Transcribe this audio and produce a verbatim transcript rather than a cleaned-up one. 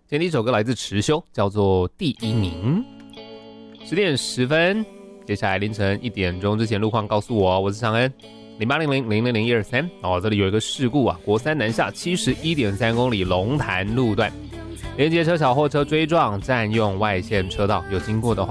今天第一首歌来自池修，叫做《第一名》。十点十分，接下来凌晨一点钟之前路况告诉我，我是常恩，零八零零零零零一二三。哦，这里有一个事故啊，国三南下七十一点三公里龙潭路段，连接车小货车追撞，占用外线车道，有经过的话